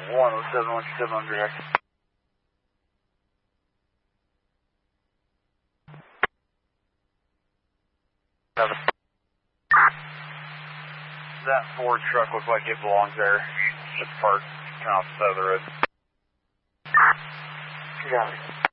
107 on direct. That Ford truck looks like it belongs there. It's parked kind of off the side of the road. Got it.